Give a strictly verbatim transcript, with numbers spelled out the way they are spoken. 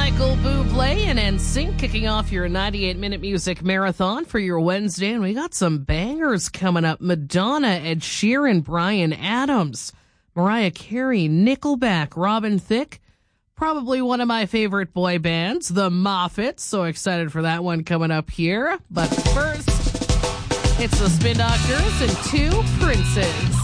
Michael Bublé and N Sync kicking off your ninety-eight minute music marathon for your Wednesday. And we got some bangers coming up. Madonna, Ed Sheeran, Bryan Adams, Mariah Carey, Nickelback, Robin Thicke. Probably one of my favorite boy bands, the Moffats. So excited for that one coming up here. But first, it's the Spin Doctors and Two Princes.